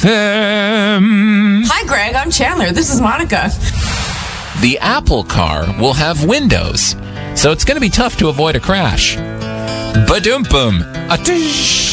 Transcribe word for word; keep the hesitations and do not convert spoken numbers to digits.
M. Hi, Greg. I'm Chandler. This is Monica. The Apple Car will have windows, so it's going to be tough to avoid a crash. Ba-dum-bum. A-tish.